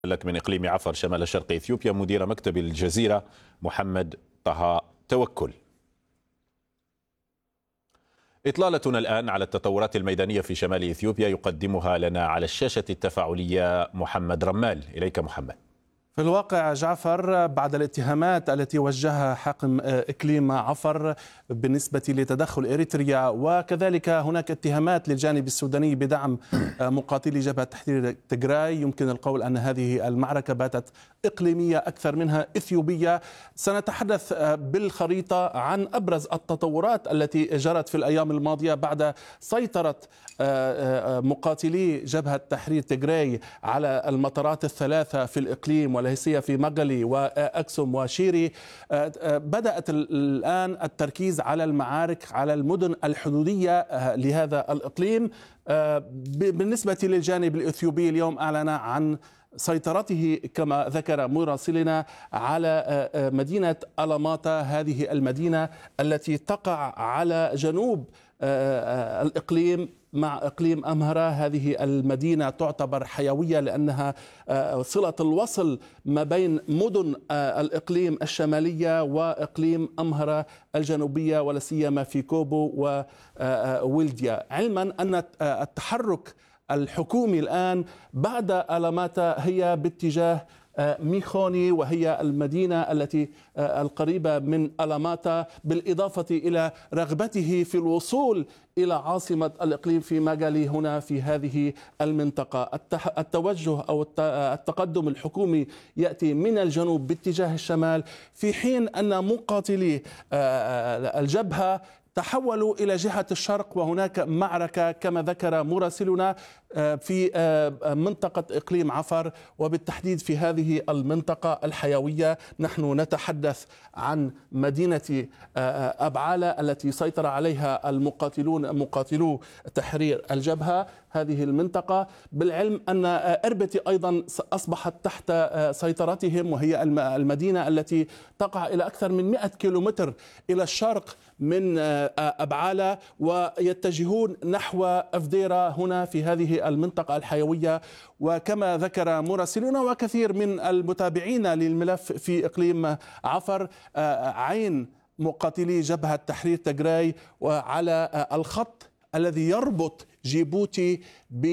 لك من إقليم عفر شمال شرق إثيوبيا مدير مكتب الجزيرة محمد طه توكل. إطلالتنا الآن على التطورات الميدانية في شمال إثيوبيا يقدمها لنا على الشاشة التفاعلية محمد رمال. إليك محمد. في الواقع جعفر، بعد الاتهامات التي وجهها حاكم إقليم عفر بالنسبة لتدخل إريتريا، وكذلك هناك اتهامات للجانب السوداني بدعم مقاتلي جبهة تحرير تجراي، يمكن القول أن هذه المعركة باتت إقليمية أكثر منها إثيوبية. سنتحدث بالخريطة عن أبرز التطورات التي جرت في الأيام الماضية بعد سيطرة مقاتلي جبهة تحرير تجراي على المطارات الثلاثة في الإقليم، والهيسية في مغلي وأكسوم وشيري. بدأت الآن التركيز على المعارك على المدن الحدودية لهذا الإقليم. بالنسبة للجانب الإثيوبي، اليوم أعلن عن سيطرته كما ذكر مراسلنا على مدينة ألاماطا، هذه المدينة التي تقع على جنوب الإقليم مع إقليم أمهرة. هذه المدينة تعتبر حيوية لأنها صلة الوصل ما بين مدن الإقليم الشمالية وإقليم أمهرة الجنوبية، ولا سيما في كوبو وولديا، علما أن التحرك الحكومي الآن بعد ألاماطا هي باتجاه ميخوني، وهي المدينة التي القريبة من ألاماطا، بالإضافة إلى رغبته في الوصول إلى عاصمة الإقليم في مغالي هنا في هذه المنطقة. التوجه أو التقدم الحكومي يأتي من الجنوب باتجاه الشمال، في حين أن مقاتلي الجبهة تحولوا إلى جهة الشرق، وهناك معركة كما ذكر مراسلنا في منطقة إقليم عفر، وبالتحديد في هذه المنطقة الحيوية. نحن نتحدث عن مدينة أبعالة التي سيطر عليها مقاتلو تحرير الجبهة هذه المنطقة، بالعلم أن إربتي أيضا أصبحت تحت سيطرتهم، وهي المدينة التي تقع إلى أكثر من 100 كيلومتر إلى الشرق من أبعالة، ويتجهون نحو أفديرا هنا في هذه المنطقة الحيوية. وكما ذكر مراسلون وكثير من المتابعين للملف في إقليم عفر، عين مقاتلي جبهة تحرير تجراي وعلى الخط الذي يربط جيبوتي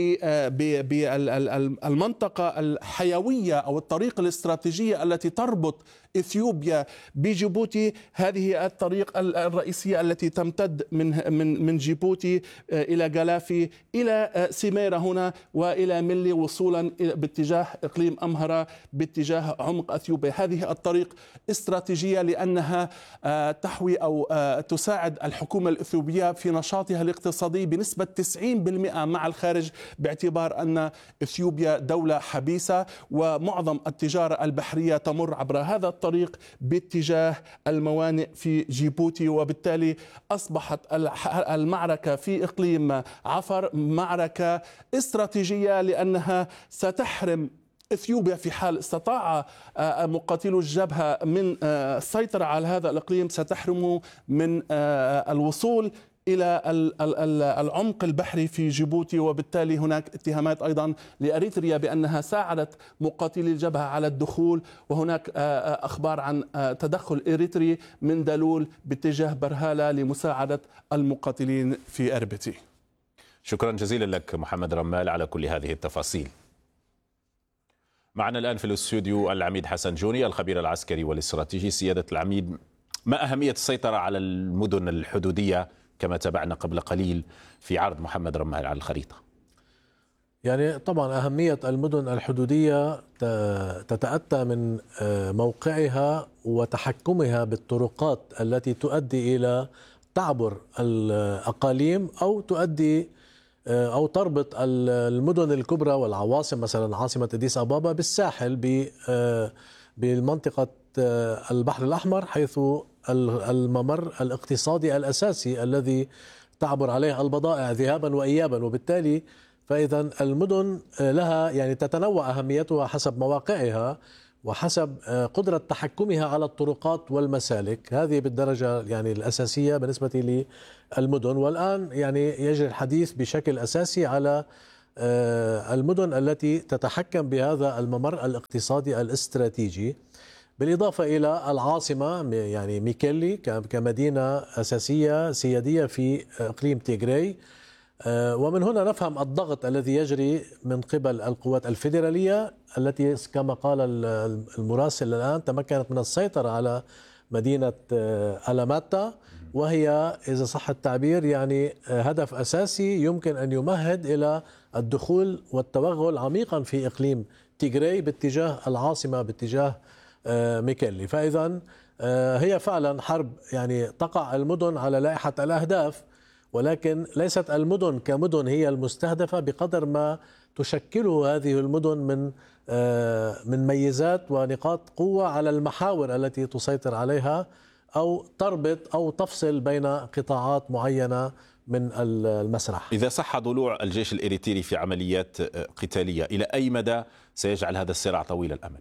بالمنطقة الحيوية أو الطريق الاستراتيجية التي تربط إثيوبيا بجيبوتي. هذه الطريق الرئيسية التي تمتد من جيبوتي إلى جلافي إلى سميرة هنا وإلى ملي، وصولا باتجاه إقليم أمهرة باتجاه عمق أثيوبيا. هذه الطريق استراتيجية لأنها تحوي أو تساعد الحكومة الإثيوبية في نشاطها الاقتصادي بنسبة 90% مع الخارج، باعتبار أن إثيوبيا دولة حبيسة ومعظم التجارة البحرية تمر عبر هذا الطريق باتجاه الموانئ في جيبوتي. وبالتالي أصبحت المعركة في إقليم عفر معركة استراتيجية، لأنها ستحرم إثيوبيا في حال استطاع مقاتلو الجبهة من السيطرة على هذا الإقليم، ستحرمه من الوصول إلى العمق البحري في جيبوتي. وبالتالي هناك اتهامات أيضا لأريتريا بأنها ساعدت مقاتلي الجبهة على الدخول، وهناك أخبار عن تدخل إريتري من دلول باتجاه برهالة لمساعدة المقاتلين في أربتي. شكرا جزيلا لك محمد رمال على كل هذه التفاصيل. معنا الآن في الاستوديو العميد حسن جوني الخبير العسكري والاستراتيجي. سيادة العميد، ما أهمية السيطرة على المدن الحدودية كما تابعنا قبل قليل في عرض محمد رمال على الخريطة؟ يعني طبعا أهمية المدن الحدودية تتأتى من موقعها وتحكمها بالطرقات التي تؤدي إلى تعبر الأقاليم أو تؤدي أو تربط المدن الكبرى والعواصم، مثلا عاصمة أديس أبابا بالساحل بالمنطقة البحر الأحمر، حيث الممر الاقتصادي الأساسي الذي تعبر عليه البضائع ذهابا وإيابا. وبالتالي فإذا المدن لها يعني تتنوع أهميتها حسب مواقعها وحسب قدرة تحكمها على الطرقات والمسالك. هذه بالدرجة يعني الأساسية بالنسبة للمدن. والآن يعني يجري الحديث بشكل أساسي على المدن التي تتحكم بهذا الممر الاقتصادي الاستراتيجي، بالإضافة إلى العاصمة يعني ميكيلي كمدينة أساسية سيادية في إقليم تيغراي. ومن هنا نفهم الضغط الذي يجري من قبل القوات الفيدرالية التي كما قال المراسل الآن تمكنت من السيطرة على مدينة ألاماتا، وهي إذا صح التعبير يعني هدف أساسي يمكن أن يمهد إلى الدخول والتوغل عميقا في إقليم تيغراي باتجاه العاصمة باتجاه ميكيلي. فإذا هي فعلا حرب يعني تقع المدن على لائحة الأهداف، ولكن ليست المدن كمدن هي المستهدفة بقدر ما تشكله هذه المدن من ميزات ونقاط قوة على المحاور التي تسيطر عليها أو تربط أو تفصل بين قطاعات معينة من المسرح. إذا صح ضلوع الجيش الإريتري في عمليات قتالية، إلى أي مدى سيجعل هذا الصراع طويل الأمد؟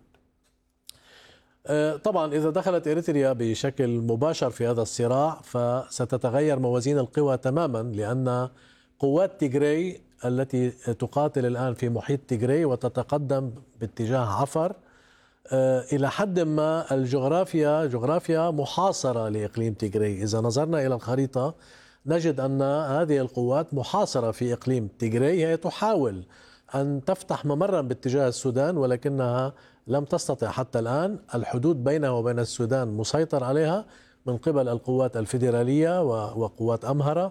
طبعا إذا دخلت إريتريا بشكل مباشر في هذا الصراع فستتغير موازين القوى تماما، لأن قوات تيغراي التي تقاتل الآن في محيط تيغراي وتتقدم باتجاه عفر إلى حد ما جغرافيا محاصرة لإقليم تيغراي. إذا نظرنا إلى الخريطة نجد أن هذه القوات محاصرة في إقليم تيغراي، هي تحاول أن تفتح ممرا باتجاه السودان ولكنها لم تستطع حتى الآن. الحدود بينها وبين السودان مسيطر عليها من قبل القوات الفيدرالية وقوات أمهرة.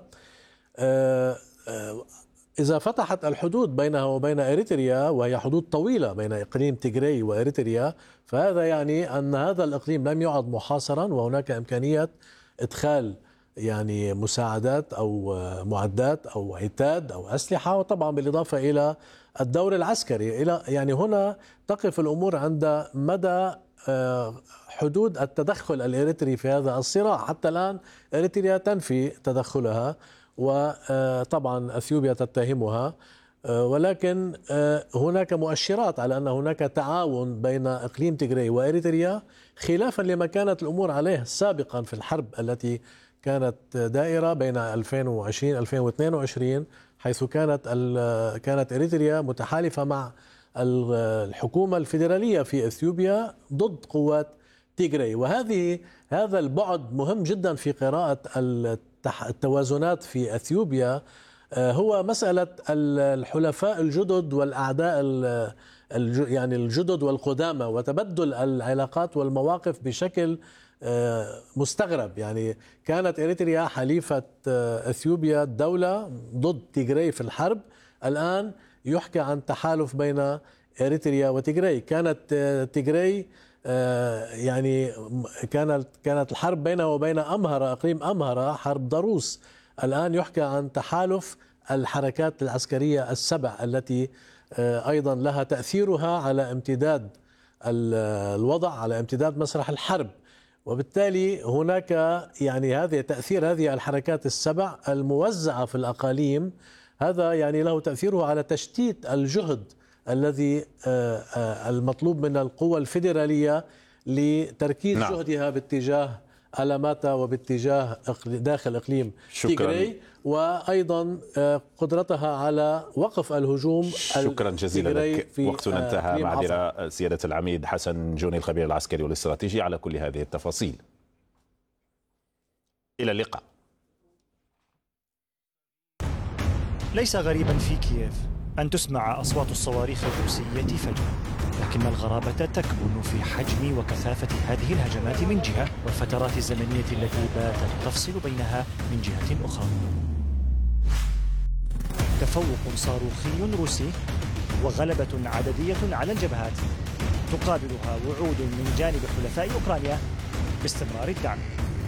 إذا فتحت الحدود بينها وبين إريتريا، وهي حدود طويلة بين إقليم تيغراي وإريتريا، فهذا يعني أن هذا الإقليم لم يعد محاصرا، وهناك إمكانية إدخال يعني مساعدات أو معدات أو عتاد أو أسلحة، وطبعا بالإضافة إلى الدور العسكري. يعني هنا تقف الأمور عند مدى حدود التدخل الإريتري في هذا الصراع. حتى الآن إريتريا تنفي تدخلها، وطبعا أثيوبيا تتهمها، ولكن هناك مؤشرات على أن هناك تعاون بين إقليم تيغراي وإريتريا، خلافا لما كانت الأمور عليه سابقا في الحرب التي كانت دائرة بين 2020-2022، حيث كانت إريتريا متحالفة مع الحكومة الفيدرالية في إثيوبيا ضد قوات تيغراي. هذا البعد مهم جدا في قراءة التوازنات في أثيوبيا، هو مسألة الحلفاء الجدد والأعداء يعني الجدد والقدامى، وتبدل العلاقات والمواقف بشكل مستغرب. يعني كانت إريتريا حليفة أثيوبيا الدولة ضد تيغراي في الحرب، الآن يحكى عن تحالف بين إريتريا وتيغراي. كانت تيغراي يعني كانت الحرب بينه وبين أمهرة، إقليم أمهرة، حرب ضروس. الآن يحكى عن تحالف الحركات العسكرية السبع التي أيضا لها تأثيرها على امتداد الوضع، على امتداد مسرح الحرب. وبالتالي هناك يعني تأثير هذه الحركات السبع الموزعة في الأقاليم، هذا يعني له تأثيره على تشتيت الجهد الذي المطلوب من القوى الفيدرالية لتركيز جهدها باتجاه ألاماتا وباتجاه داخل إقليم تيغراي، وأيضا قدرتها على وقف الهجوم. شكرا جزيلا لك، وقتنا انتهى. معذرة سيادة العميد حسن جوني الخبير العسكري والاستراتيجي على كل هذه التفاصيل. إلى اللقاء. ليس غريبا في كييف أن تسمع أصوات الصواريخ الروسية فجأة، لكن الغرابة تكمن في حجم وكثافة هذه الهجمات من جهة، والفترات الزمنية التي باتت تفصل بينها من جهة أخرى. تفوق صاروخي روسي وغلبة عددية على الجبهات تقابلها وعود من جانب حلفاء أوكرانيا باستمرار الدعم.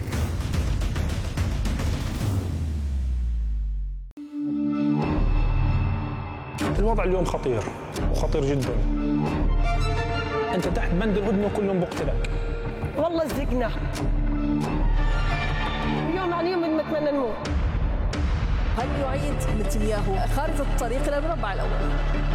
الوضع اليوم خطير وخطير جدا. انت تحت بند الهدنه كلهم بقتلك. والله زقنا يوم عن يوم نتمنى نموت. هل يعيد نتنياهو خارطة الطريق إلى المربع الأول؟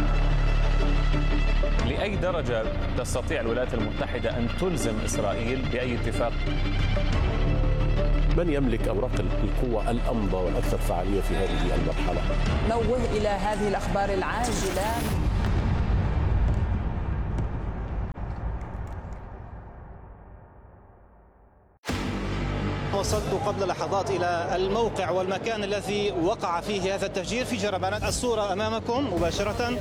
لأي درجة تستطيع الولايات المتحدة أن تلزم إسرائيل بأي اتفاق؟ من يملك أوراق القوة الأمضى والأكثر فعالية في هذه المرحلة؟ نوه إلى هذه الأخبار العاجلة. وصلت قبل لحظات إلى الموقع والمكان الذي وقع فيه هذا التفجير في جربانات. الصورة أمامكم مباشرة،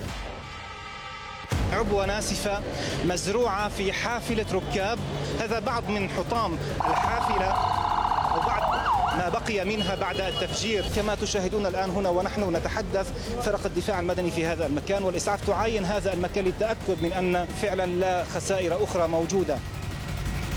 عبوة ناسفة مزروعة في حافلة ركاب. هذا بعض من حطام الحافلة أو بعض ما بقي منها بعد التفجير. كما تشاهدون الآن هنا ونحن نتحدث، فرق الدفاع المدني في هذا المكان والإسعاف تعاين هذا المكان للتأكد من أن فعلا لا خسائر أخرى موجودة.